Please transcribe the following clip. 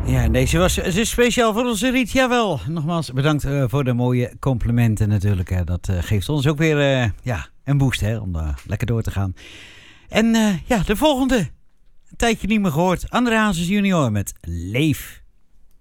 Ja, deze was speciaal voor onze Riet. Jawel, nogmaals bedankt voor de mooie complimenten natuurlijk. Dat geeft ons ook weer een boost om lekker door te gaan. En de volgende. Een tijdje niet meer gehoord. André Hazes junior met Leef.